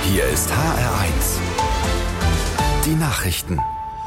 Hier ist HR1. Die Nachrichten.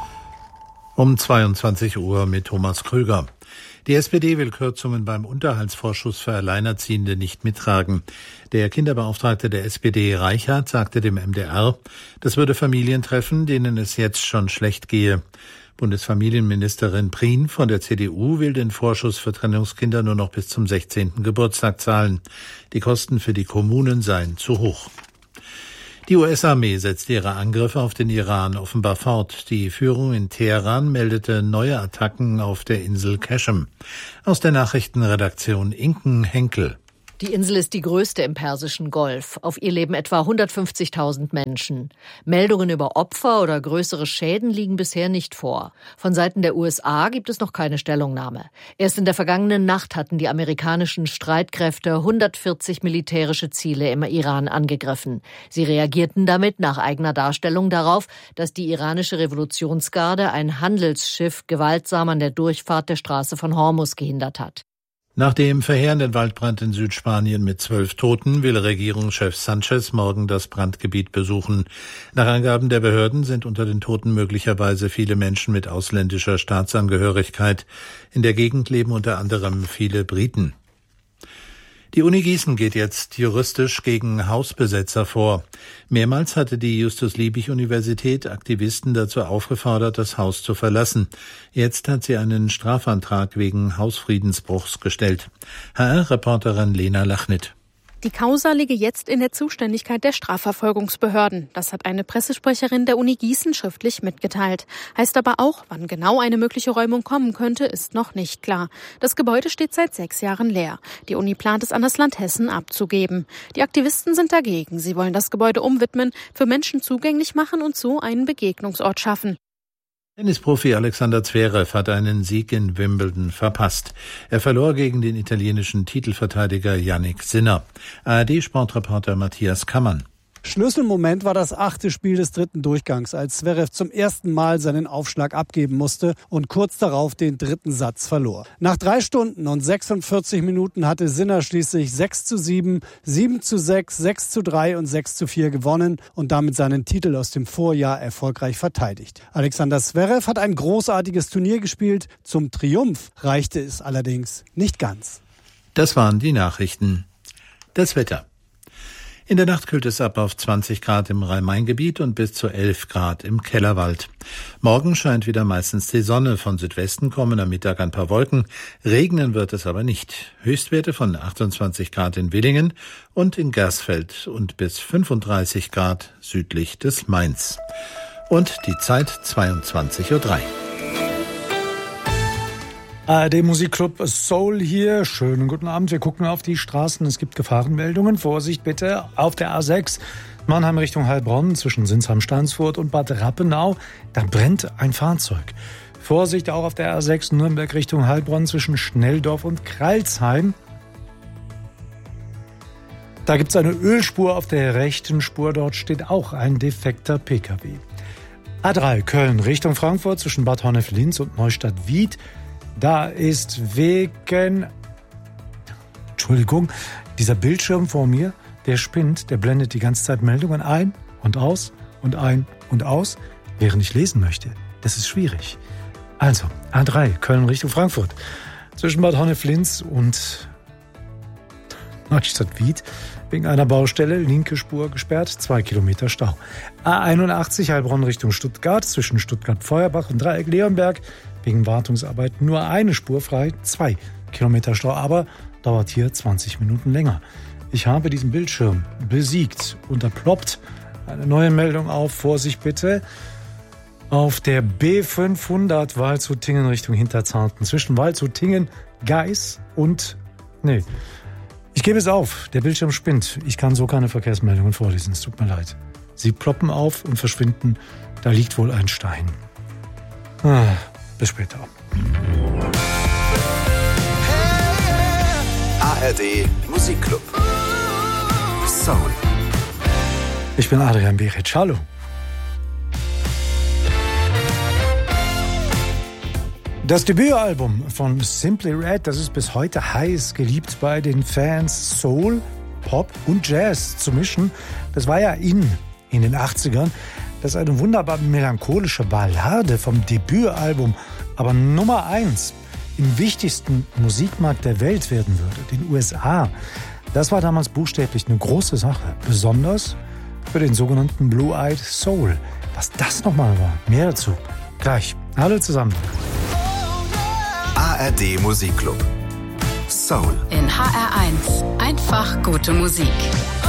Um 22 Uhr mit Thomas Krüger. Die SPD will Kürzungen beim Unterhaltsvorschuss für Alleinerziehende nicht mittragen. Der Kinderbeauftragte der SPD, Reichert, sagte dem MDR, das würde Familien treffen, denen es jetzt schon schlecht gehe. Bundesfamilienministerin Prien von der CDU will den Vorschuss für Trennungskinder nur noch bis zum 16. Geburtstag zahlen. Die Kosten für die Kommunen seien zu hoch. Die US-Armee setzt ihre Angriffe auf den Iran offenbar fort. Die Führung in Teheran meldete neue Attacken auf der Insel Qashem. Aus der Nachrichtenredaktion Inken Henkel. Die Insel ist die größte im Persischen Golf. Auf ihr leben etwa 150.000 Menschen. Meldungen über Opfer oder größere Schäden liegen bisher nicht vor. Von Seiten der USA gibt es noch keine Stellungnahme. Erst in der vergangenen Nacht hatten die amerikanischen Streitkräfte 140 militärische Ziele im Iran angegriffen. Sie reagierten damit nach eigener Darstellung darauf, dass die iranische Revolutionsgarde ein Handelsschiff gewaltsam an der Durchfahrt der Straße von Hormuz gehindert hat. Nach dem verheerenden Waldbrand in Südspanien mit 12 Toten will Regierungschef Sanchez morgen das Brandgebiet besuchen. Nach Angaben der Behörden sind unter den Toten möglicherweise viele Menschen mit ausländischer Staatsangehörigkeit. In der Gegend leben unter anderem viele Briten. Die Uni Gießen geht jetzt juristisch gegen Hausbesetzer vor. Mehrmals hatte die Justus-Liebig-Universität Aktivisten dazu aufgefordert, das Haus zu verlassen. Jetzt hat sie einen Strafantrag wegen Hausfriedensbruchs gestellt. HR-Reporterin Lena Lachnit. Die Causa liege jetzt in der Zuständigkeit der Strafverfolgungsbehörden. Das hat eine Pressesprecherin der Uni Gießen schriftlich mitgeteilt. Heißt aber auch, wann genau eine mögliche Räumung kommen könnte, ist noch nicht klar. Das Gebäude steht seit 6 Jahren leer. Die Uni plant es an das Land Hessen abzugeben. Die Aktivisten sind dagegen. Sie wollen das Gebäude umwidmen, für Menschen zugänglich machen und so einen Begegnungsort schaffen. Tennisprofi Alexander Zverev hat einen Sieg in Wimbledon verpasst. Er verlor gegen den italienischen Titelverteidiger Jannik Sinner. ARD-Sportreporter Matthias Kammann. Schlüsselmoment war das 8. Spiel des 3. Durchgangs, als Zverev zum ersten Mal seinen Aufschlag abgeben musste und kurz darauf den 3. Satz verlor. Nach 3 Stunden und 46 Minuten hatte Sinner schließlich 6:7, 7:6, 6:3 und 6:4 gewonnen und damit seinen Titel aus dem Vorjahr erfolgreich verteidigt. Alexander Zverev hat ein großartiges Turnier gespielt. Zum Triumph reichte es allerdings nicht ganz. Das waren die Nachrichten. Das Wetter. In der Nacht kühlt es ab auf 20 Grad im Rhein-Main-Gebiet und bis zu 11 Grad im Kellerwald. Morgen scheint wieder meistens die Sonne. Von Südwesten kommen am Mittag ein paar Wolken. Regnen wird es aber nicht. Höchstwerte von 28 Grad in Willingen und in Gersfeld und bis 35 Grad südlich des Mains. Und die Zeit 22:03 Uhr. ARD Musikclub Soul hier. Schönen guten Abend. Wir gucken auf die Straßen. Es gibt Gefahrenmeldungen. Vorsicht bitte auf der A6. Mannheim Richtung Heilbronn zwischen Sinsheim-Steinsfurt und Bad Rappenau. Da brennt ein Fahrzeug. Vorsicht auch auf der A6 Nürnberg Richtung Heilbronn zwischen Schnelldorf und Kreilsheim. Da gibt es eine Ölspur auf der rechten Spur. Dort steht auch ein defekter Pkw. A3 Köln Richtung Frankfurt zwischen Bad Honnef-Linz und Neustadt-Wied. Da ist wegen, dieser Bildschirm vor mir, der spinnt, der blendet die ganze Zeit Meldungen ein und aus und ein und aus, während ich lesen möchte. Das ist schwierig. Also, A3, Köln Richtung Frankfurt. Zwischen Bad Honnef-Linz und Neustadt-Wied wegen einer Baustelle, linke Spur gesperrt, 2 Kilometer Stau. A81 Heilbronn Richtung Stuttgart, zwischen Stuttgart-Feuerbach und Dreieck Leonberg, wegen Wartungsarbeit nur eine Spur frei, 2 Kilometer Stau, aber dauert hier 20 Minuten länger. Ich habe diesen Bildschirm besiegt und da ploppt eine neue Meldung auf. Vorsicht bitte. Auf der B500 Waldshut-Tingen Richtung Hinterzarten. Zwischen Waldshut-Tingen, Geis und... Ich gebe es auf. Der Bildschirm spinnt. Ich kann so keine Verkehrsmeldungen vorlesen. Es tut mir leid. Sie ploppen auf und verschwinden. Da liegt wohl ein Stein. Bis später. ARD Musikclub Soul. Ich bin Adrian Beretsch. Hallo. Das Debütalbum von Simply Red, das ist bis heute heiß geliebt bei den Fans. Soul, Pop und Jazz zu mischen, das war ja in in den 80ern, dass eine wunderbar melancholische Ballade vom Debütalbum aber Nummer 1 im wichtigsten Musikmarkt der Welt werden würde, den USA. Das war damals buchstäblich eine große Sache, besonders für den sogenannten Blue-Eyed Soul. Was das nochmal war, mehr dazu gleich. Hallo zusammen. ARD Musikclub. Soul. In HR1 einfach gute Musik.